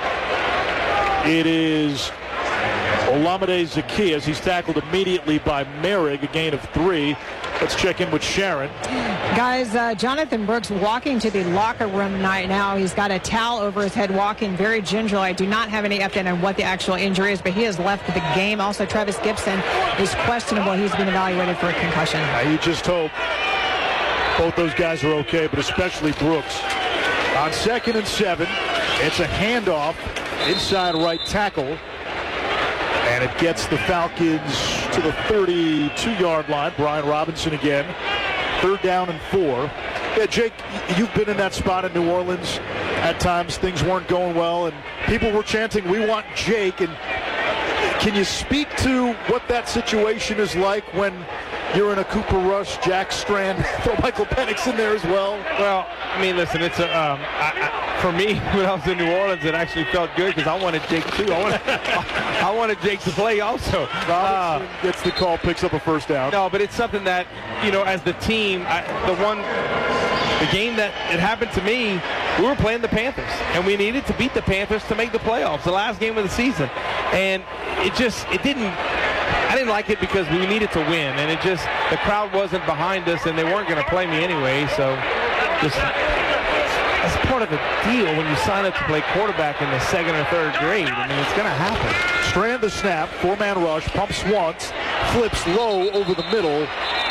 It is Olamide Zaccheaus. He's tackled immediately by Merrick, a gain of three. Let's check in with Sharon. Guys, uh, Jonathan Brooks walking to the locker room right now. He's got a towel over his head, walking very gingerly. I do not have any update on what the actual injury is, but he has left the game. Also, Travis Gibson is questionable. He's been evaluated for a concussion. Uh, you just hope both those guys are okay, but especially Brooks. On second and seven, it's a handoff inside right tackle. And it gets the Falcons to the thirty-two-yard line. Brian Robinson again. Third down and four. Yeah, Jake, you've been in that spot in New Orleans. At times things weren't going well, and people were chanting, "We want Jake." And can you speak to what that situation is like when you're in a Cooper Rush, Jack Strand, throw Michael Penix in there as well? Well, I mean, listen, it's a, um, I, I, for me, when I was in New Orleans, it actually felt good because I wanted Jake too. I wanted, I wanted Jake to play also. Robinson uh, gets the call, picks up a first down. No, but it's something that, you know, as the team, I, the one, the game that it happened to me, we were playing the Panthers, and we needed to beat the Panthers to make the playoffs, the last game of the season. And it just, it didn't, I didn't like it because we needed to win, and it just, the crowd wasn't behind us, and they weren't going to play me anyway, so just, that's part of the deal when you sign up to play quarterback in the second or third grade. I mean, it's going to happen. Strand the snap, four-man rush, pumps once, flips low over the middle,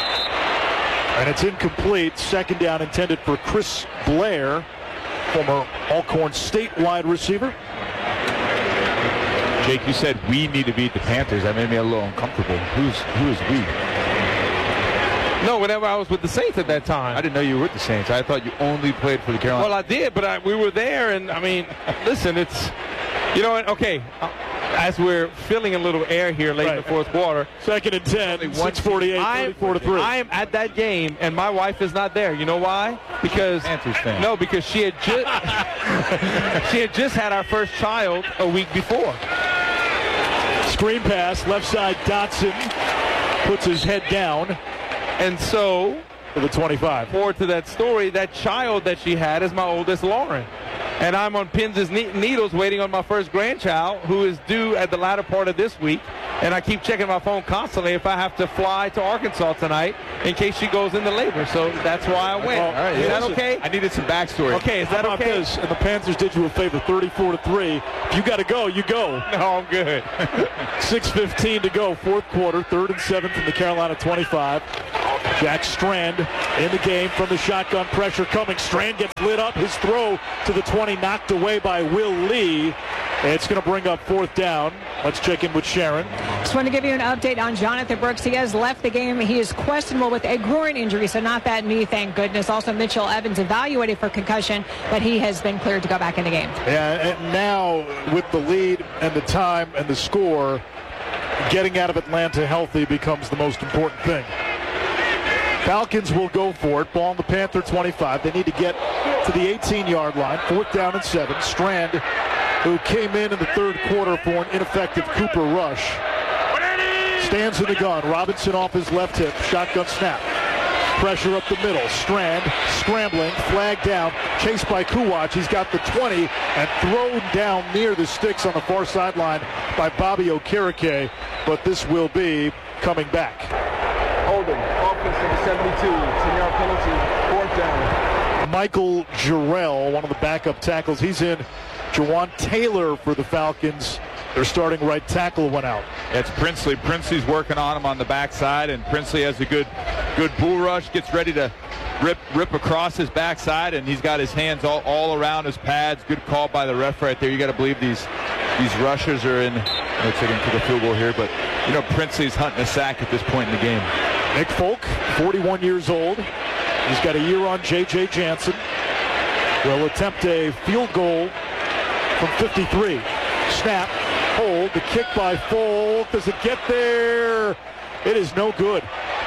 and it's incomplete. Second down intended for Chris Blair, former Alcorn State wide receiver. Jake, you said we need to beat the Panthers. That made me a little uncomfortable. Who's who is we? No, whenever I was with the Saints at that time. I didn't know you were with the Saints. I thought you only played for the Carolina. Well, I did, but I, we were there, and I mean, listen, it's, you know what, okay, as we're filling a little air here late right. in the fourth quarter. Second and ten, six forty-eight, thirty-four to three. I am at that game, and my wife is not there. You know why? Because, Panthers fan. No, because she had just, she had just had our first child a week before. Screen pass, left side, Dotson puts his head down. And so, to the twenty-five. Forward to that story, that child that she had is my oldest, Lauren. And I'm on pins and needles waiting on my first grandchild, who is due at the latter part of this week. and I keep checking my phone constantly if I have to fly to Arkansas tonight in case she goes into labor. So that's why I went. Well, all right, is yeah, that okay? I needed some backstory. Okay, is that How about okay? this? And the Panthers did you a favor, thirty-four to three. If you got to go, you go. No, I'm good. six fifteen to go, fourth quarter, third and seven from the Carolina twenty-five. Jack Strand in the game from the shotgun, pressure coming. Strand gets lit up. His throw to the twenty knocked away by Will Lee. It's going to bring up fourth down. Let's check in with Sharon. Just want to give you an update on Jonathan Brooks. He has left the game. He is questionable with a groin injury, so not that knee, thank goodness. Also, Mitchell Evans evaluated for concussion, but he has been cleared to go back in the game. Yeah, and now with the lead and the time and the score, getting out of Atlanta healthy becomes the most important thing. Falcons will go for it. Ball on the Panther twenty-five. They need to get to the eighteen-yard line. Fourth down and seven. Strand, who came in in the third quarter for an ineffective Cooper rush, stands in the gun. Robinson off his left hip. Shotgun snap. Pressure up the middle. Strand scrambling. Flag down. Chased by Kuwach. He's got the twenty and thrown down near the sticks on the far sideline by Bobby Okereke. But this will be coming back. Holding. Offense number seventy-two. ten-yard penalty. Fourth down. Michael Jarrell, one of the backup tackles. He's in. Jawan Taylor for the Falcons. Their starting right tackle went out. It's Princely. Princely's working on him on the backside, and Princely has a good good bull rush, gets ready to rip rip across his backside, and he's got his hands all, all around his pads. Good call by the ref right there. You got to believe these these rushers are in. Looks like he can kick a field goal here, but you know Princely's hunting a sack at this point in the game. Nick Folk, forty-one years old. He's got a year on J J Jansen. Will attempt a field goal from fifty-three. Snap, hold, the kick by Folk. Does it get there? It is no good.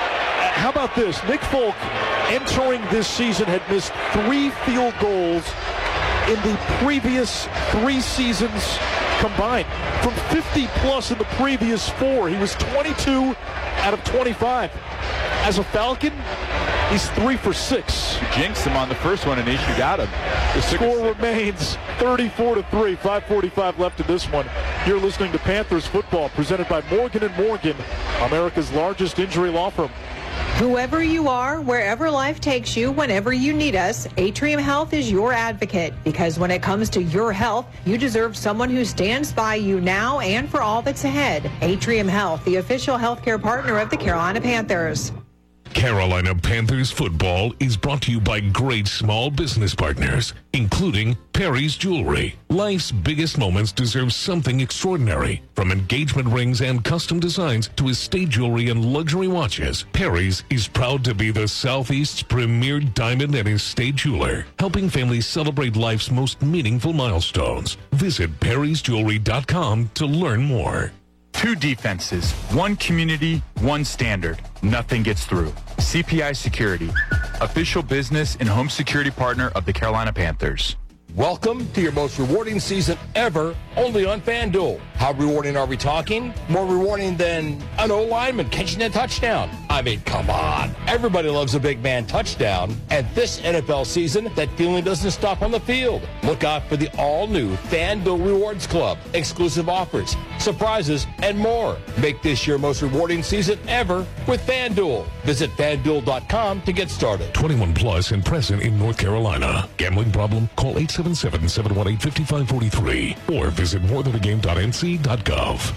How about this? Nick Folk, entering this season, had missed three field goals in the previous three seasons combined. From fifty plus in the previous four. He was twenty-two out of twenty-five. As a Falcon, he's three for six. You jinxed him on the first one, and he got him. The score remains thirty-four to three. five forty-five left in this one. You're listening to Panthers football, presented by Morgan and Morgan, America's largest injury law firm. Whoever you are, wherever life takes you, whenever you need us, Atrium Health is your advocate. Because when it comes to your health, you deserve someone who stands by you now and for all that's ahead. Atrium Health, the official healthcare partner of the Carolina Panthers. Carolina Panthers football is brought to you by great small business partners, including Perry's Jewelry. Life's biggest moments deserve something extraordinary. From engagement rings and custom designs to estate jewelry and luxury watches, Perry's is proud to be the Southeast's premier diamond and estate jeweler, helping families celebrate life's most meaningful milestones. Visit perrys jewelry dot com to learn more. Two defenses, one community, one standard. Nothing gets through. C P I Security, official business and home security partner of the Carolina Panthers. Welcome to your most rewarding season ever, only on FanDuel. How rewarding are we talking? More rewarding than an O-lineman catching a touchdown. I mean, come on. Everybody loves a big man touchdown. And this N F L season, that feeling doesn't stop on the field. Look out for the all-new FanDuel Rewards Club, exclusive offers, surprises, and more. Make this your most rewarding season ever with FanDuel. Visit FanDuel dot com to get started. twenty-one plus and present in North Carolina. Gambling problem? Call eight seven seven, seven one eight, five five four three or visit more than a game dot n c dot gov.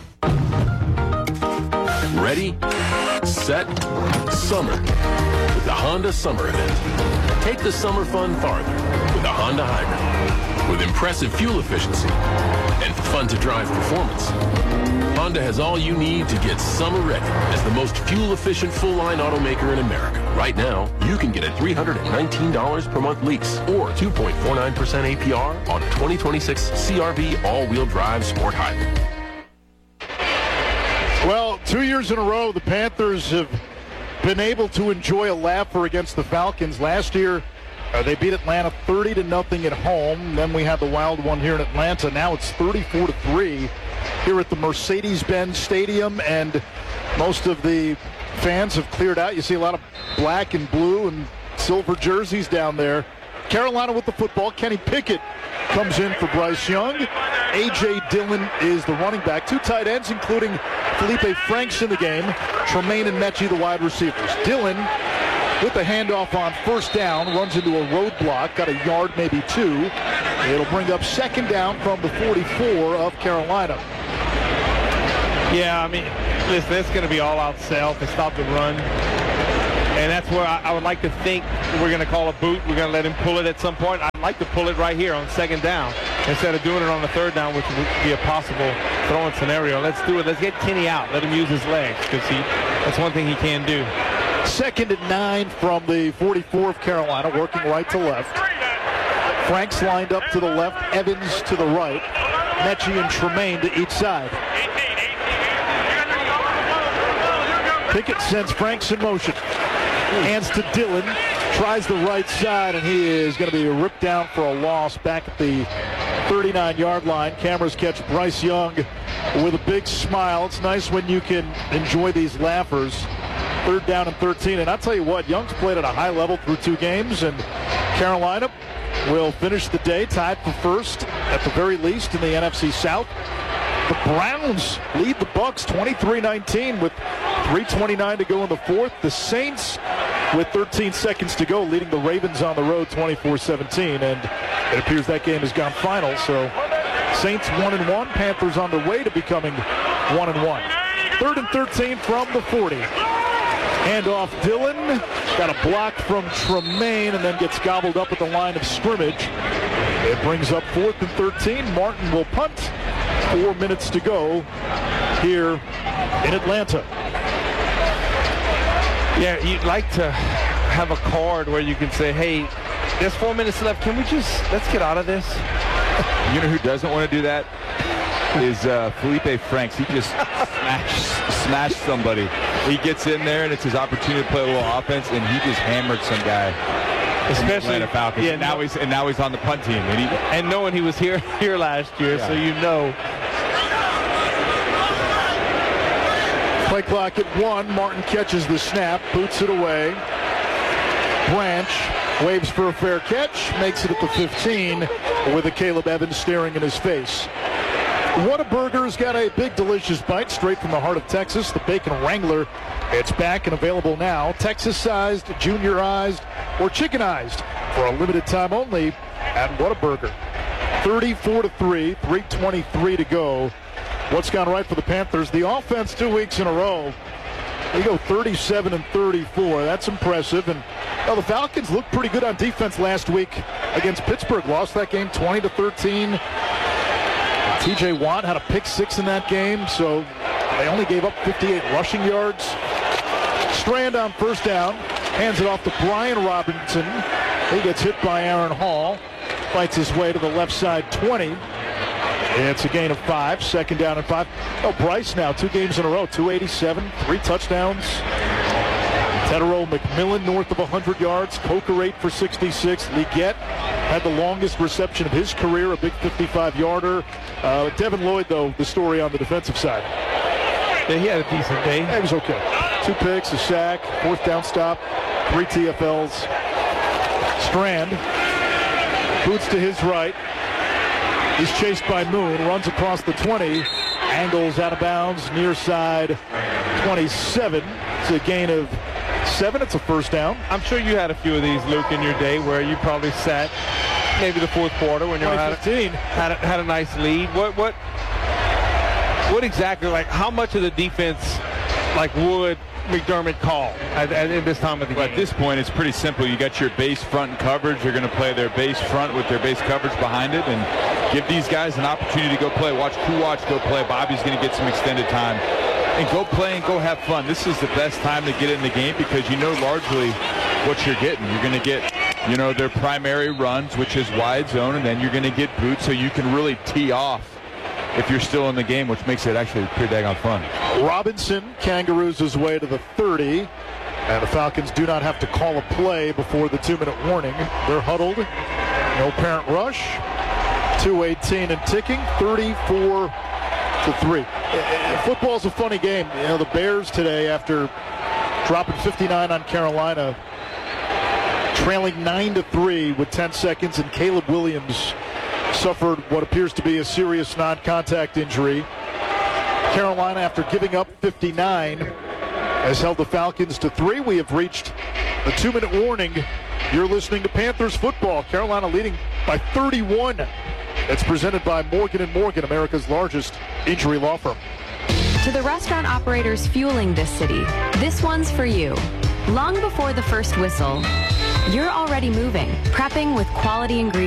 Ready, set, summer with the Honda Summer Event. Take the summer fun farther with the Honda Hybrid. With impressive fuel efficiency and fun-to-drive performance, Honda has all you need to get summer ready as the most fuel-efficient full-line automaker in America. Right now, you can get a three hundred nineteen dollars per month lease or two point four nine percent A P R on a twenty twenty-six C R V all-wheel drive sport hybrid. Well, two years in a row, the Panthers have been able to enjoy a laugher against the Falcons. Last year, uh, they beat Atlanta thirty to nothing at home. Then we had the wild one here in Atlanta. Now it's thirty-four to three here at the Mercedes-Benz Stadium, and most of the fans have cleared out. You see a lot of black and blue and silver jerseys down there. Carolina with the football. Kenny Pickett comes in for Bryce Young. A J. Dillon is the running back. Two tight ends, including Felipe Franks in the game. Tremaine and Mechie, the wide receivers. Dillon with the handoff on first down, runs into a roadblock, got a yard, maybe two. It'll bring up second down from the forty-four of Carolina. Yeah, I mean, listen, it's going to be all-out self to stop the run. And that's where I, I would like to think we're going to call a boot. We're going to let him pull it at some point. I'd like to pull it right here on second down instead of doing it on the third down, which would be a possible throwing scenario. Let's do it. Let's get Kenny out. Let him use his legs because he that's one thing he can do. Second and nine from the forty-four of Carolina, working right to left. Franks lined up to the left, Evans to the right, Mechie and Tremaine to each side. Pickett sends Franks in motion. Hands to Dillon, tries the right side, and he is going to be ripped down for a loss back at the thirty-nine-yard line. Cameras catch Bryce Young with a big smile. It's nice when you can enjoy these laughers. Third down and thirteen, and I'll tell you what, Young's played at a high level through two games, and Carolina will finish the day tied for first, at the very least, in the N F C South. The Browns lead the Bucs twenty-three nineteen with three twenty-nine to go in the fourth. The Saints, with thirteen seconds to go, leading the Ravens on the road twenty-four seventeen, and it appears that game has gone final. So Saints one and one, Panthers on the way to becoming one and one. Third and thirteen from the forty. Hand off Dillon, got a block from Tremaine, and then gets gobbled up at the line of scrimmage. It brings up fourth and thirteen. Martin will punt. Four minutes to go here in Atlanta. Yeah, you'd like to have a card where you can say, hey, there's four minutes left. Can we just, let's get out of this? You know who doesn't want to do that? Is uh, Felipe Franks. He just smashed, smashed somebody. He gets in there, and it's his opportunity to play a little offense, and he just hammered some guy. Especially the Falcons. Yeah, and now he's and now he's on the punt team, and, he, and knowing he was here here last year, yeah. So you know. Play clock at one. Martin catches the snap, boots it away. Branch waves for a fair catch, makes it at the fifteen, with a Caleb Evans staring in his face. Whataburger's got a big, delicious bite straight from the heart of Texas. The Bacon Wrangler. It's back and available now. Texas-sized, juniorized, or chickenized for a limited time only at Whataburger. thirty-four to three, three twenty-three to go. What's gone right for the Panthers? The offense two weeks in a row. They go thirty-seven and thirty-four. That's impressive. And well, the Falcons looked pretty good on defense last week against Pittsburgh. Lost that game twenty to thirteen. T J Watt had a pick six in that game, so they only gave up fifty-eight rushing yards. Strand on first down, hands it off to Brian Robinson. He gets hit by Aaron Hall, fights his way to the left side twenty. It's a gain of five, second down and five. Oh, Bryce now, two games in a row, two eighty-seven, three touchdowns. Tetero McMillan north of one hundred yards, Coker eight for sixty-six. Leggett had the longest reception of his career, a big fifty-five-yarder. Uh, Devin Lloyd, though, the story on the defensive side. Yeah, he had a decent day. Yeah, he was okay. Two picks, a sack, fourth down stop, three T F Ls. Strand boots to his right. He's chased by Moon, runs across the twenty, angles out of bounds, near side twenty-seven. It's a gain of seven. It's a first down. I'm sure you had a few of these, Luke, in your day where you probably sat maybe the fourth quarter when you had a, had a, had a nice lead. What what what exactly, like how much of the defense like would McDermott call at, at, at this time of the well, game? At this point, it's pretty simple. You got your base front coverage. You're going to play their base front with their base coverage behind it and give these guys an opportunity to go play. Watch Kuwatch go play. Bobby's going to get some extended time. And go play and go have fun. This is the best time to get in the game because you know largely what you're getting. You're going to get, you know, their primary runs, which is wide zone, and then you're going to get boots so you can really tee off if you're still in the game, which makes it actually pretty daggone fun. Robinson kangaroos his way to the thirty, and the Falcons do not have to call a play before the two-minute warning. They're huddled. No parent rush. two eighteen and ticking, thirty-four to three. Football's a funny game. You know, the Bears today, after dropping fifty-nine on Carolina, trailing nine to three with ten seconds, and Caleb Williams suffered what appears to be a serious non-contact injury. Carolina, after giving up fifty-nine, has held the Falcons to three. We have reached the two-minute warning. You're listening to Panthers football. Carolina leading by thirty-one. It's presented by Morgan and Morgan, America's largest injury law firm. To the restaurant operators fueling this city, this one's for you. Long before the first whistle, you're already moving, prepping with quality ingredients.